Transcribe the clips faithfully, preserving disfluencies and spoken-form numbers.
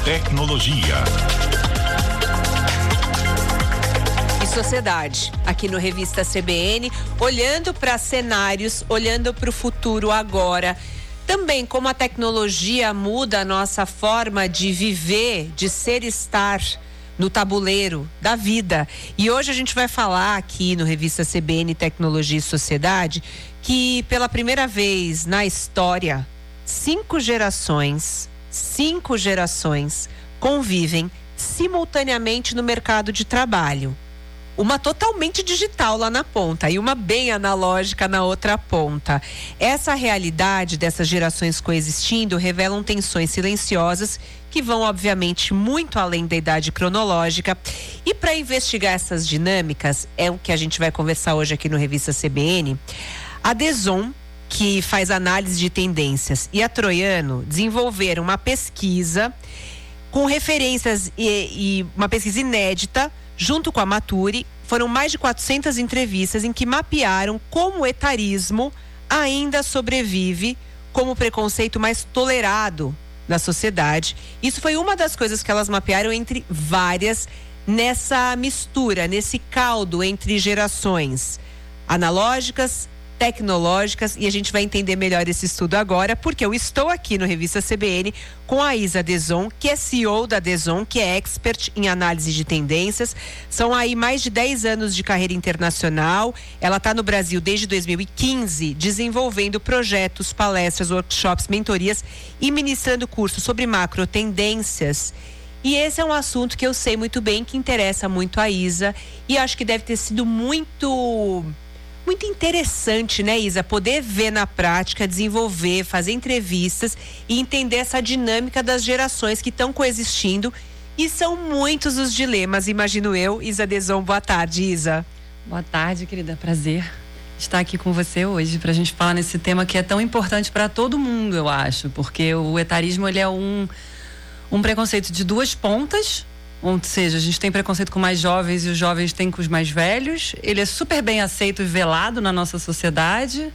Tecnologia. E sociedade, aqui no Revista C B N, olhando para cenários, olhando para o futuro agora. Também como a tecnologia muda a nossa forma de viver, de ser e estar no tabuleiro da vida. E hoje a gente vai falar aqui no Revista C B N Tecnologia e Sociedade que pela primeira vez na história, cinco gerações, cinco gerações convivem simultaneamente no mercado de trabalho. Uma totalmente digital lá na ponta e uma bem analógica na outra ponta. Essa realidade dessas gerações coexistindo revelam tensões silenciosas que vão, obviamente, muito além da idade cronológica. E para investigar essas dinâmicas, é o que a gente vai conversar hoje aqui no Revista C B N. A Deson, que faz análise de tendências, e a Troiano desenvolveram uma pesquisa com referências e, e uma pesquisa inédita. Junto com a Mature, foram mais de quatrocentas entrevistas em que mapearam como o etarismo ainda sobrevive como preconceito mais tolerado na sociedade. Isso foi uma das coisas que elas mapearam entre várias nessa mistura, nesse caldo entre gerações analógicas, tecnológicas, e a gente vai entender melhor esse estudo agora, porque eu estou aqui no Revista C B N com a Isa Deson, que é C E O da Deson, que é expert em análise de tendências. São aí mais de dez anos de carreira internacional. Ela está no Brasil desde dois mil e quinze, desenvolvendo projetos, palestras, workshops, mentorias e ministrando cursos sobre macro tendências. E esse é um assunto que eu sei muito bem, que interessa muito a Isa, e acho que deve ter sido muito... Muito interessante, né, Isa? Poder ver na prática, desenvolver, fazer entrevistas e entender essa dinâmica das gerações que estão coexistindo. E são muitos os dilemas, imagino eu. Isa Deson, boa tarde, Isa. Boa tarde, querida. Prazer estar aqui com você hoje para a gente falar nesse tema que é tão importante para todo mundo, eu acho. Porque o etarismo, ele é um, um preconceito de duas pontas. Ou seja, a gente tem preconceito com mais jovens e os jovens têm com os mais velhos. Ele é super bem aceito e velado na nossa sociedade.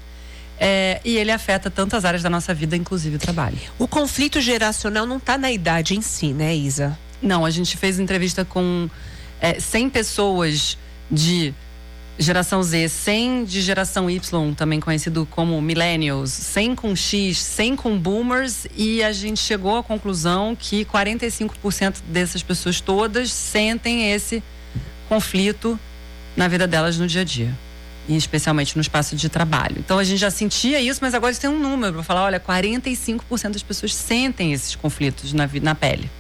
É, e ele afeta tantas áreas da nossa vida, inclusive o trabalho. O conflito geracional não está na idade em si, né, Isa? Não, a gente fez entrevista com é, cem pessoas de geração Z, cem de geração Y, também conhecido como millennials, cem com X, cem com boomers, e a gente chegou à conclusão que quarenta e cinco por cento dessas pessoas todas sentem esse conflito na vida delas no dia a dia, e especialmente no espaço de trabalho. Então a gente já sentia isso, mas agora tem um número para falar, olha, quarenta e cinco por cento das pessoas sentem esses conflitos na, na pele.